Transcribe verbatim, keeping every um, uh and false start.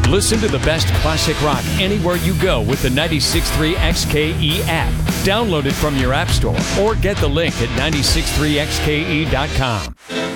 Listen to the best classic rock anywhere you go with the ninety-six point three X K E app. Download it from your app store or get the link at nine six three X K E dot com.